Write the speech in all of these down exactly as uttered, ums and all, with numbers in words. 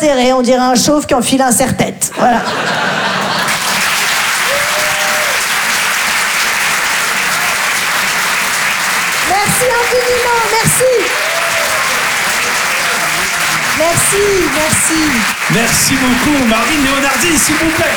intérêt, on dirait un chauve qui enfile un serre-tête. Voilà. Merci infiniment, merci. Merci, merci. Merci beaucoup, Marine Leonardi, s'il vous plaît.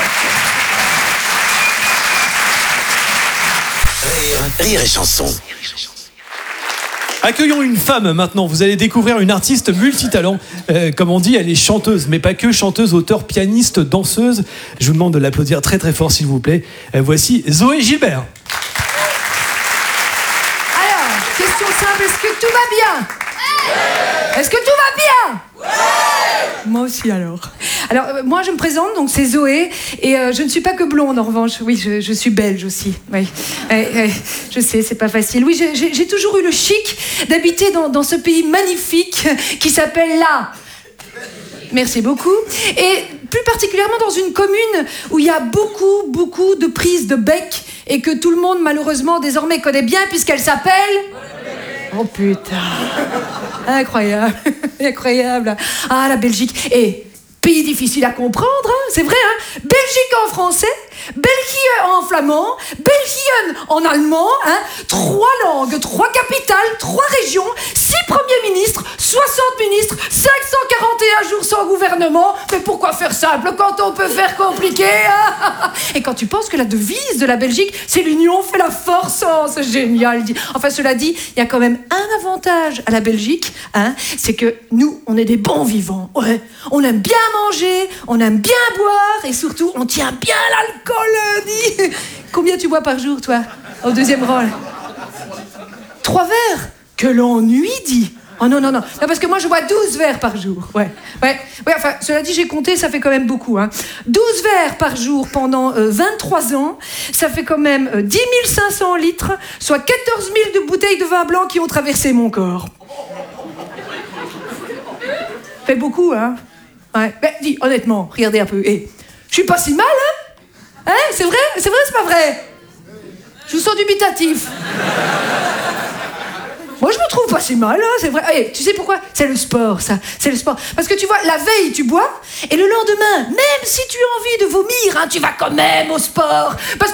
Rire, rire et chanson. Accueillons une femme maintenant. Vous allez découvrir une artiste multitalent. Euh, comme on dit, elle est chanteuse, mais pas que chanteuse, auteure, pianiste, danseuse. Je vous demande de l'applaudir très très fort, s'il vous plaît. Euh, voici Zoé Gilbert. Alors, question simple, est-ce que tout va bien ? Ouais. Est-ce que tout va bien ? Ouais. Moi aussi alors. Alors euh, moi je me présente, donc c'est Zoé, et euh, je ne suis pas que blonde en revanche. Oui, je, je suis belge aussi. Oui, ouais, ouais, je sais, c'est pas facile. Oui, j'ai, j'ai, j'ai toujours eu le chic d'habiter dans, dans ce pays magnifique qui s'appelle la... Merci beaucoup. Et plus particulièrement dans une commune où il y a beaucoup, beaucoup de prises de bec et que tout le monde malheureusement désormais connaît bien puisqu'elle s'appelle... Oh putain. Incroyable. Incroyable. Ah, la Belgique. Et pays difficile à comprendre, hein, c'est vrai, hein. Belgique en français, Belgique en flamand, Belgique en allemand, hein. Trois langues, trois capitales, trois régions, six premiers ministres, soixante ministres, cinq cent quarante et un jours sans gouvernement. Mais pourquoi faire simple quand on peut faire compliqué, hein? Et quand tu penses que la devise de la Belgique, c'est l'union fait la force, oh, c'est génial. Enfin, cela dit, il y a quand même un avantage à la Belgique, hein, c'est que nous, on est des bons vivants. Ouais, on aime bien manger, on aime bien boire et surtout, on tient bien l'alcool. Dis. Combien tu bois par jour, toi, au deuxième rang? Trois verres? Que l'ennui, dit. Oh non, non, non. Non, parce que moi, je bois douze verres par jour. Ouais. Ouais. Ouais, enfin, cela dit, j'ai compté, ça fait quand même beaucoup. Hein. douze verres par jour pendant euh, vingt-trois ans, ça fait quand même euh, dix mille cinq cents litres, soit quatorze mille de bouteilles de vin blanc qui ont traversé mon corps. Ça fait beaucoup, hein. Ouais. Mais dis, honnêtement, regardez un peu. Eh, je suis pas si mal, hein. Hein, c'est vrai? C'est vrai ou c'est pas vrai? Je vous sens dubitatif. Moi, je me trouve pas si mal, hein, c'est vrai. Hey, tu sais pourquoi? C'est le sport, ça. C'est le sport. Parce que tu vois, la veille, tu bois, et le lendemain, même si tu as envie de vomir, hein, tu vas quand même au sport. Parce que